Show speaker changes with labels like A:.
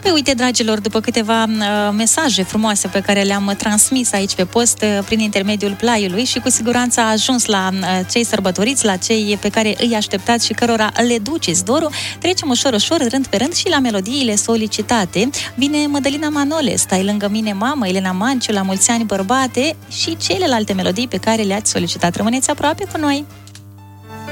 A: Păi uite, dragilor, după câteva mesaje frumoase pe care le-am transmis aici pe post prin intermediul plaiului și cu siguranță a ajuns la cei sărbătoriți, la cei pe care îi așteptați și cărora le duceți dorul, trecem ușor, rând pe rând și la melodiile solicitate. Vine Mădălina Manole, Stai lângă mine, mamă, Elena Manciu, La mulți ani, bărbate și celelalte melodii pe care le-ați solicitat. Rămâneți aproape cu noi!